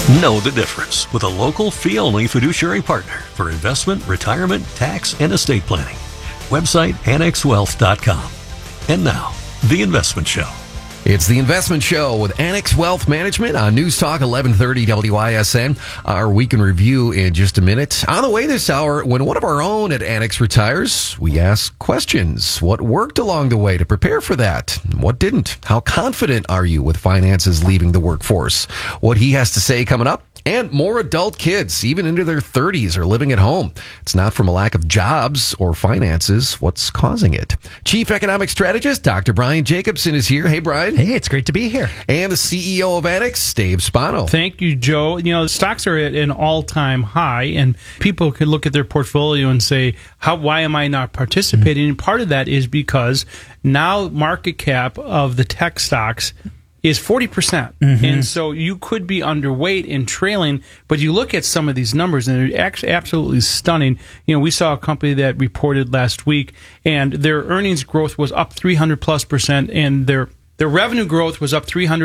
Know the difference with a local fee-only fiduciary partner for investment, retirement, tax, and estate planning. Website annexwealth.com. And now, The Investment Show. It's The Investment Show with Annex Wealth Management on News Talk 1130 WISN. Our week in review in just a minute. On the way this hour, when one of our own at Annex retires, we ask questions. What worked along the way to prepare for that? What didn't? How confident are you with finances leaving the workforce? What he has to say coming up. And more adult kids, even into their 30s, are living at home. It's not from a lack of jobs or finances. What's causing it? Chief Economic Strategist Dr. Brian Jacobson is here. Hey, Brian. Hey, it's great to be here. And the CEO of Annex, Dave Spano. Thank you, Joe. You know, stocks are at an all-time high, and people could look at their portfolio and say, why am I not participating? Mm-hmm. And part of that is because now market cap of the tech stocks is 40%. Mm-hmm. And so you could be underweight and trailing, but you look at some of these numbers and they're actually absolutely stunning. You know, we saw a company that reported last week and their earnings growth was up 300+%, and their revenue growth was up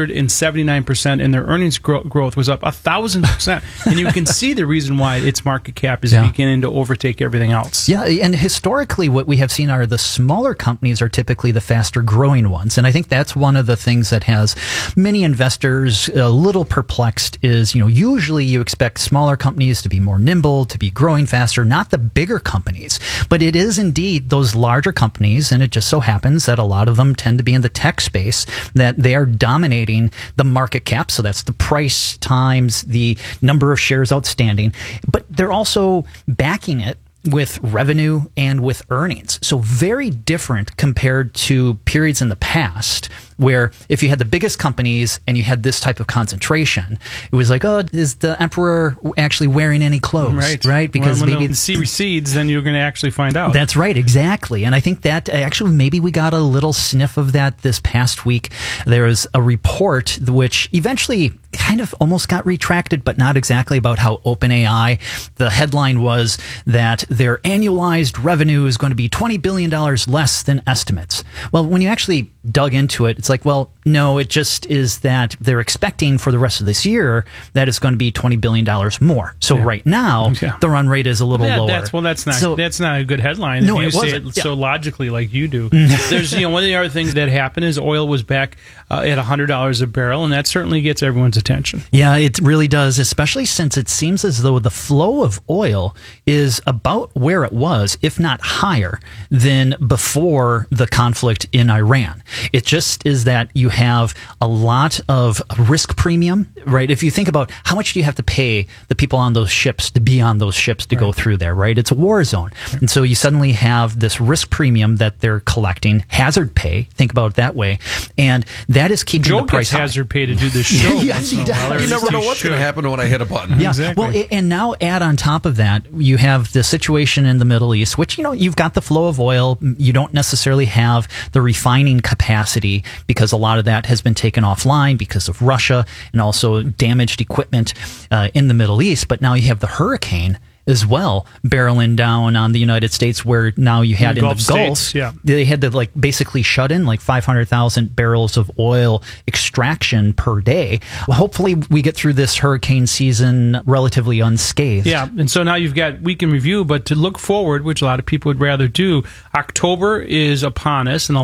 379%, and their earnings growth was up 1,000%. And you can see the reason why its market cap is beginning to overtake everything else. Yeah, and historically what we have seen are the smaller companies are typically the faster growing ones. And I think that's one of the things that has many investors a little perplexed is, usually you expect smaller companies to be more nimble, to be growing faster, not the bigger companies. But it is indeed those larger companies, and it just so happens that a lot of them tend to be in the tech space, that they are dominating the market cap. So that's the price times the number of shares outstanding. But they're also backing it with revenue and with earnings. So very different compared to periods in the past where if you had the biggest companies and you had this type of concentration, it was like, oh, is the emperor actually wearing any clothes? Right? Because when maybe the sea recedes, then you're going to actually find out. That's right, exactly. And I think that actually maybe we got a little sniff of that this past week. There was a report which eventually kind of almost got retracted, but not exactly, about how OpenAI, the headline was that their annualized revenue is going to be $20 billion less than estimates. Well, when you actually dug into it, it's like, well, no, it just is that they're expecting for the rest of this year that it's going to be $20 billion more. So right now, the run rate is a little lower. That's not a good headline. No, if you say it so logically like you do. There's, one of the other things that happened is oil was back at $100 a barrel, and that certainly gets everyone's attention. Yeah, it really does, especially since it seems as though the flow of oil is about where it was, if not higher, than before the conflict in Iran. It just is that you have a lot of risk premium, right? If you think about how much do you have to pay the people on those ships to be on those ships to go through there, right? It's a war zone. And so you suddenly have this risk premium that they're collecting, hazard pay, think about it that way, and that is keeping the price high. Hazard pay to do this show. Yes, he does. You never know what's going to happen when I hit a button. Yeah, exactly. Well, and now add on top of that, you have the situation in the Middle East, which, you've got the flow of oil. You don't necessarily have the refining capacity because a lot of that has been taken offline because of Russia and also damaged equipment in the Middle East. But now you have the hurricane as well barreling down on the United States, where now you had in the Gulf, they had to basically shut in 500,000 barrels of oil extraction per day. Well, hopefully we get through this hurricane season relatively unscathed. Yeah, and so now you've got week in review, but to look forward, which a lot of people would rather do, October is upon us, and